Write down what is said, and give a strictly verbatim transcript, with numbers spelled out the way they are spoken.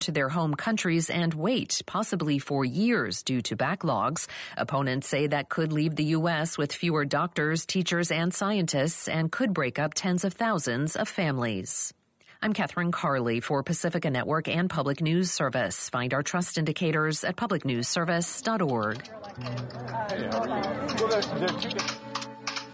to their home countries and wait, possibly for years due to backlogs. Opponents say that could leave the U S with fewer doctors, teachers, and scientists and could break up tens of thousands of families. I'm Catherine Carley for Pacifica Network and Public News Service. Find our trust indicators at public news service dot org. Hey, how are you? Well,